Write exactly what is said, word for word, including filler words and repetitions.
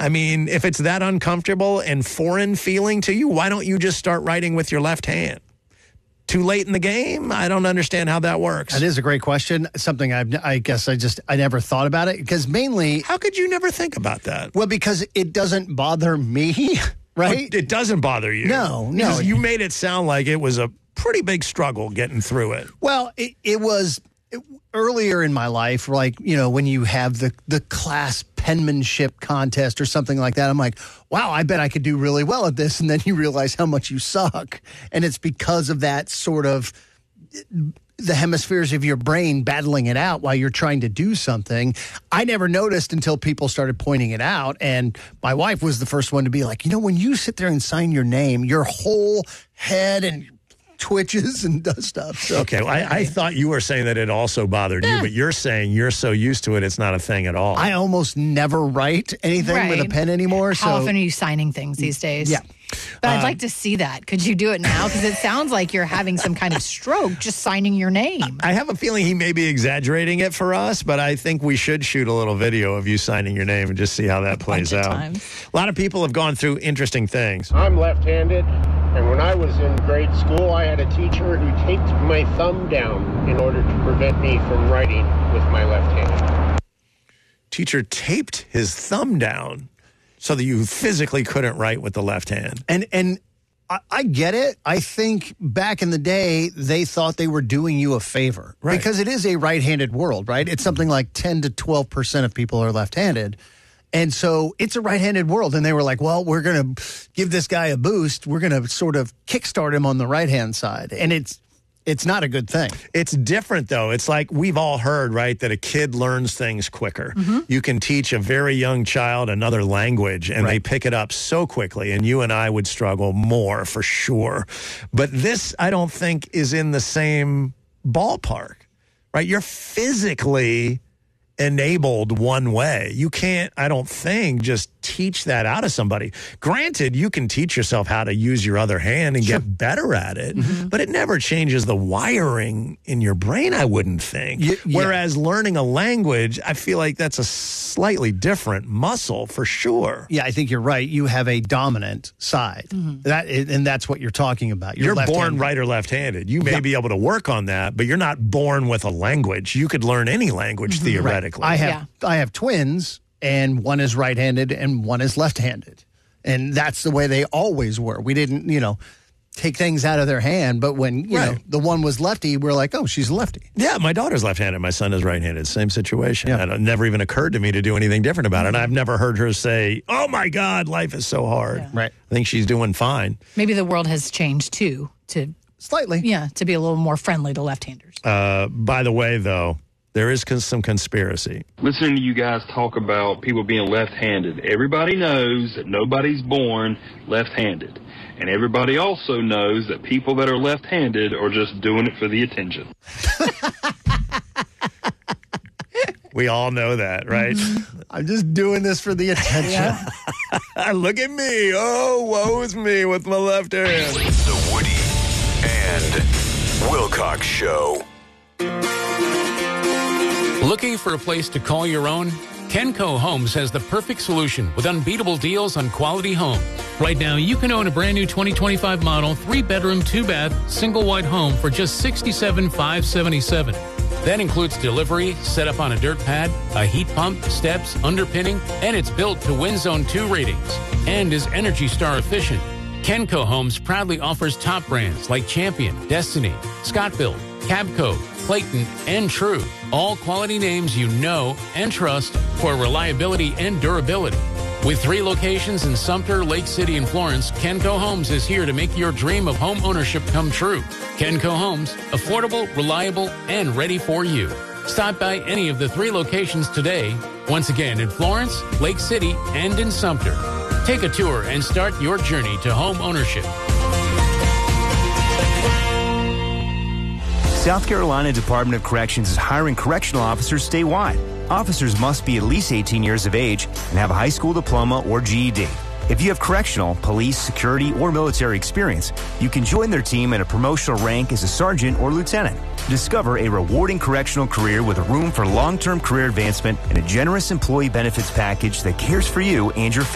I mean, if it's that uncomfortable and foreign feeling to you, why don't you just start writing with your left hand? Too late in the game? I don't understand how that works. That is a great question. Something I've, I guess I just, I never thought about it because mainly. How could you never think about that? Well, because it doesn't bother me, right? It doesn't bother you. No, no. Because you made it sound like it was a pretty big struggle getting through it. Well, it, it was it, earlier in my life, like, you know, when you have the, the class penmanship contest or something like that, I'm like, wow, I bet I could do really well at this. And then you realize how much you suck. And it's because of that sort of the hemispheres of your brain battling it out while you're trying to do something. I never noticed until people started pointing it out. And my wife was the first one to be like, you know, when you sit there and sign your name, your whole head and twitches and does stuff. So. Okay, well, I, I thought you were saying that it also bothered yeah. you, but you're saying you're so used to it, it's not a thing at all. I almost never write anything right. with a pen anymore. How so. often are you signing things these days? Yeah. But I'd Um, like to see that. Could you do it now? Because it sounds like you're having some kind of stroke just signing your name. I have a feeling he may be exaggerating it for us, but I think we should shoot a little video of you signing your name and just see how that plays out. Times. A lot of people have gone through interesting things. I'm left-handed, and when I was in grade school, I had a teacher who taped my thumb down in order to prevent me from writing with my left hand. Teacher taped his thumb down so that you physically couldn't write with the left hand. And and I, I get it. I think back in the day, they thought they were doing you a favor. Right. Because it is a right-handed world, right? It's something like ten to twelve percent of people are left-handed. And so it's a right-handed world. And they were like, well, we're going to give this guy a boost. We're going to sort of kickstart him on the right-hand side. And it's It's not a good thing. It's different, though. It's like we've all heard, right, that a kid learns things quicker. Mm-hmm. You can teach a very young child another language, and right. they pick it up so quickly, and you and I would struggle more for sure. But this, I don't think, is in the same ballpark, right? You're physically enabled one way. You can't, I don't think, just teach that out of somebody. Granted, you can teach yourself how to use your other hand and sure. get better at it, mm-hmm. but it never changes the wiring in your brain, I wouldn't think. Y- yeah. Whereas learning a language, I feel like that's a slightly different muscle for sure. Yeah, I think you're right. You have a dominant side. Mm-hmm. That and that's what you're talking about. You're, you're born left-handed. right or left-handed. You may yeah. be able to work on that, but you're not born with a language. You could learn any language, mm-hmm. theoretically. Right. I have yeah. I have twins, and one is right-handed and one is left-handed. And that's the way they always were. We didn't, you know, take things out of their hand, but when, you right. know, the one was lefty, we're like, oh, she's a lefty. Yeah, my daughter's left-handed. My son is right-handed. Same situation. Yeah. And it never even occurred to me to do anything different about it. And I've never heard her say, oh, my God, life is so hard. Yeah. Right. I think she's doing fine. Maybe the world has changed, too, to... Slightly. Yeah, to be a little more friendly to left-handers. Uh, by the way, though, there is cons- some conspiracy. Listening to you guys talk about people being left-handed, everybody knows that nobody's born left-handed. And everybody also knows that people that are left-handed are just doing it for the attention. We all know that, right? Mm-hmm. I'm just doing this for the attention. Yeah. Look at me. Oh, woe is me with my left hand. The Woody and Wilcox Show. Looking for a place to call your own? Kenco Homes has the perfect solution with unbeatable deals on quality homes. Right now, you can own a brand new twenty twenty-five model, three-bedroom, two-bath, single-wide home for just sixty-seven thousand five hundred seventy-seven dollars. That includes delivery, set up on a dirt pad, a heat pump, steps, underpinning, and it's built to Wind Zone two ratings and is Energy Star efficient. Kenco Homes proudly offers top brands like Champion, Destiny, Scott-Built, Cabco, Clayton, and True. All quality names you know and trust for reliability and durability. With three locations in Sumter, Lake City, and Florence, Kenco Homes is here to make your dream of home ownership come true. Kenco Homes, affordable, reliable, and ready for you. Stop by any of the three locations today. Once again, in Florence, Lake City, and in Sumter. Take a tour and start your journey to home ownership. South Carolina Department of Corrections is hiring correctional officers statewide. Officers must be at least eighteen years of age and have a high school diploma or G E D. If you have correctional, police, security, or military experience, you can join their team at a promotional rank as a sergeant or lieutenant. Discover a rewarding correctional career with a room for long-term career advancement and a generous employee benefits package that cares for you and your family.